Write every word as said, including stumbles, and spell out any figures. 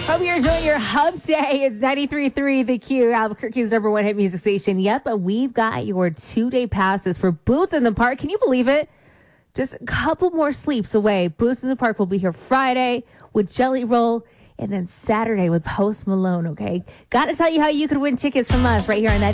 Hope you're enjoying your hump day. It's ninety-three point three The Q, Albuquerque's number one hit music station. Yep, and we've got your two-day passes for Boots in the Park. Can you believe it? Just a couple more sleeps away. Boots in the Park will be here Friday with Jelly Roll and then Saturday with Post Malone, okay? Got to tell you how you could win tickets from us right here on ninety.